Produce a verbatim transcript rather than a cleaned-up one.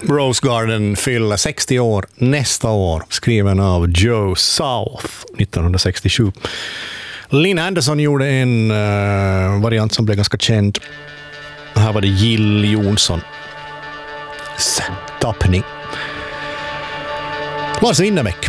Rose Garden fyller sextio år nästa år, skriven av Joe South nittonhundrasextiosju. Lynn Anderson gjorde en uh, variant som blev ganska känd. Här var det Jill Johnson. Tappning. Lars Winnerbäck.